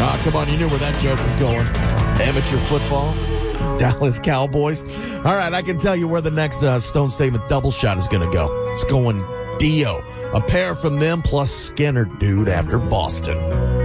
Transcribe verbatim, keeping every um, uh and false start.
Oh, come on. You knew where that joke was going. Amateur football. Dallas Cowboys. All right, I can tell you where the next uh, Stone Statement double shot is going to go. It's going Dio. A pair from them plus Skinner, dude, after Boston.